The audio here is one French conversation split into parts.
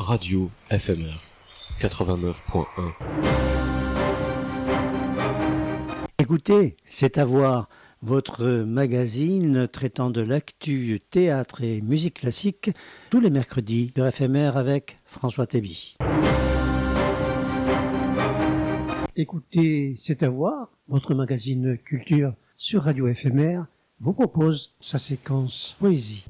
Radio FMR 89.1. Écoutez, c'est à voir, votre magazine traitant de l'actu théâtre et musique classique tous les mercredis sur FMR avec François Théby. Écoutez, c'est à voir, votre magazine culture sur Radio FMR vous propose sa séquence poésie.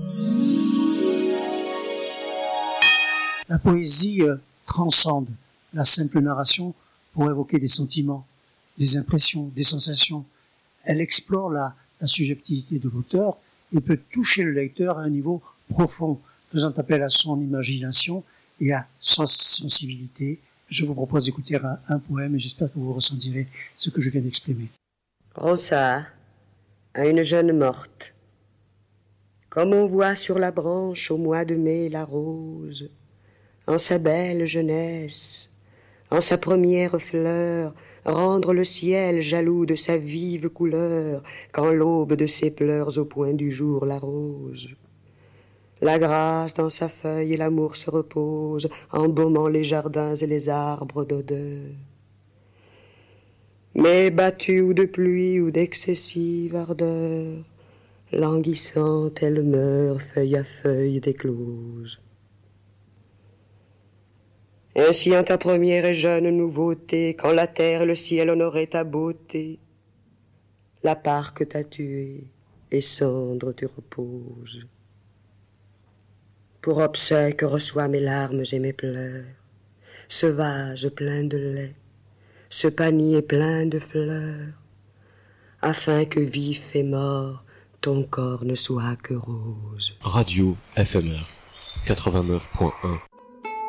La poésie transcende la simple narration pour évoquer des sentiments, des impressions, des sensations. Elle explore la subjectivité de l'auteur et peut toucher le lecteur à un niveau profond, faisant appel à son imagination et à sa sensibilité. Je vous propose d'écouter un poème et j'espère que vous ressentirez ce que je viens d'exprimer. Ronsard, à une jeune morte. Comme on voit sur la branche au mois de mai la rose, en sa belle jeunesse, en sa première fleur, rendre le ciel jaloux de sa vive couleur, quand l'aube de ses pleurs au point du jour l'arrose. La grâce dans sa feuille et l'amour se repose, embaumant les jardins et les arbres d'odeur. Mais battue ou de pluie ou d'excessive ardeur, languissante elle meurt, feuille à feuille d'éclose. Ainsi en ta première et jeune nouveauté, quand la terre et le ciel honoraient ta beauté, la part que t'as tuée et cendre tu reposes. Pour obsèque reçois mes larmes et mes pleurs, ce vase plein de lait, ce panier plein de fleurs, afin que vif et mort ton corps ne soit que rose. Radio FMR 89.1.